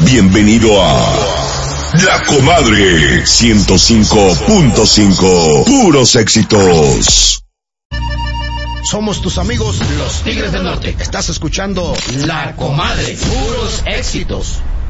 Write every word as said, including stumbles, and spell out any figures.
Bienvenido a La Comadre ciento cinco punto cinco. Puros éxitos. Somos tus amigos, los Tigres del Norte. Estás escuchando La Comadre, puros éxitos.